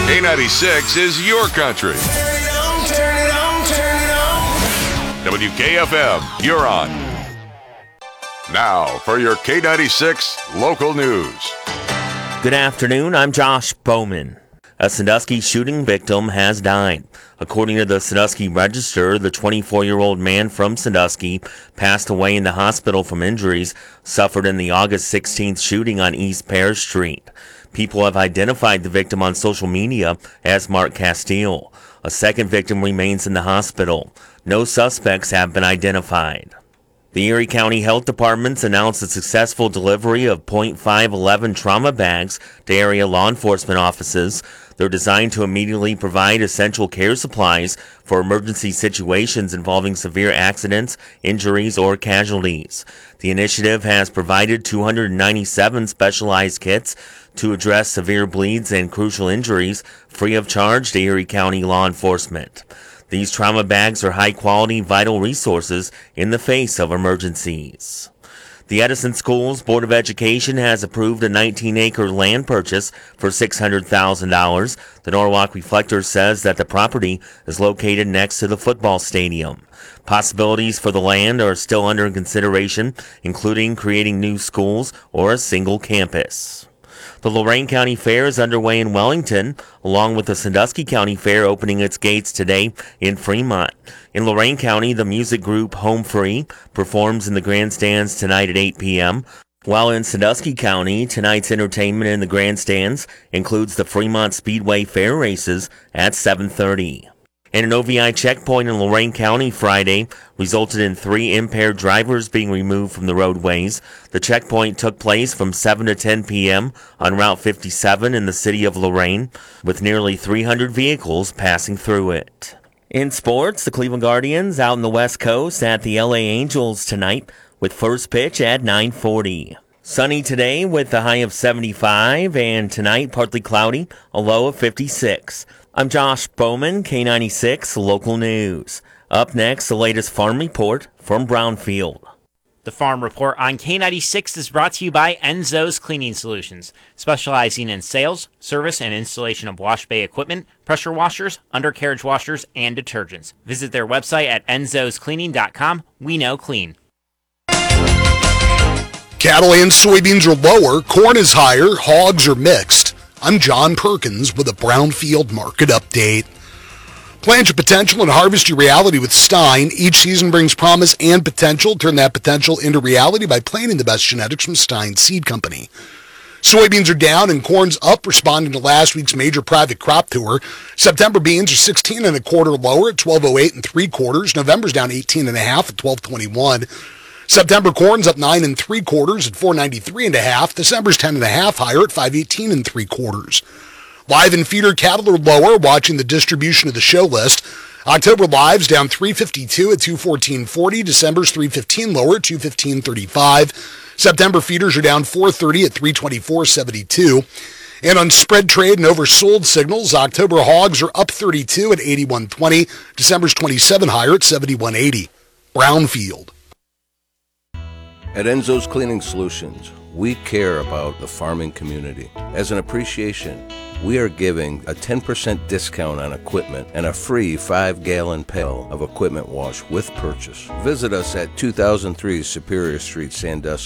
K96 is your country. WKFM, you're on. Now for your K96 local news. Good afternoon, I'm Josh Bowman. A Sandusky shooting victim has died. According to the Sandusky Register, the 24-year-old man from Sandusky passed away in the hospital from injuries suffered in the August 16th shooting on East Pear Street. People have identified the victim on social media as Mark Castile. A second victim remains in the hospital. No suspects have been identified. The Erie County Health Department's announced a successful delivery of .511 trauma bags to area law enforcement offices. They're designed to immediately provide essential care supplies for emergency situations involving severe accidents, injuries, or casualties. The initiative has provided 297 specialized kits to address severe bleeds and crucial injuries free of charge to Erie County law enforcement. These trauma bags are high-quality, vital resources in the face of emergencies. The Edison Schools Board of Education has approved a 19-acre land purchase for $600,000. The Norwalk Reflector says that the property is located next to the football stadium. Possibilities for the land are still under consideration, including creating new schools or a single campus. The Lorain County Fair is underway in Wellington, along with the Sandusky County Fair opening its gates today in Fremont. In Lorain County, the music group Home Free performs in the grandstands tonight at 8 p.m., while in Sandusky County, tonight's entertainment in the grandstands includes the Fremont Speedway Fair races at 7:30. And an OVI checkpoint in Lorain County Friday resulted in 3 impaired drivers being removed from the roadways. The checkpoint took place from 7 to 10 p.m. on Route 57 in the city of Lorain, with nearly 300 vehicles passing through it. In sports, the Cleveland Guardians out on the West Coast at the LA Angels tonight with first pitch at 9:40. Sunny today with a high of 75, and tonight partly cloudy, a low of 56. I'm Josh Bowman, K96 Local News. Up next, the latest farm report from Brownfield. The Farm Report on K96 is brought to you by Enzo's Cleaning Solutions, specializing in sales, service, and installation of wash bay equipment, pressure washers, undercarriage washers, and detergents. Visit their website at enzoscleaning.com. We know clean. Cattle and soybeans are lower, corn is higher, hogs are mixed. I'm John Perkins with a Brownfield Market Update. Plant your potential and harvest your reality with Stein. Each season brings promise and potential. Turn that potential into reality by planting the best genetics from Stein Seed Company. Soybeans are down and corn's up, responding to last week's major private crop tour. September beans are 16 1/4 lower at 1208 3/4. November's down 18 1/2 at 1221. September corn's up 9 3/4 at 493 1/2. December's 10 1/2 higher at 518 3/4. Live and feeder cattle are lower, watching the distribution of the show list. October lives down 352 at 214.40. December's 315 lower at 215.35. September feeders are down 430 at 324.72. And on spread trade and oversold signals, October hogs are up 32 at 81.20. December's 27 higher at 71.80. Brownfield. At Enzo's Cleaning Solutions, we care about the farming community. As an appreciation, we are giving a 10% discount on equipment and a free 5-gallon pail of equipment wash with purchase. Visit us at 2003 Superior Street, Sandusky.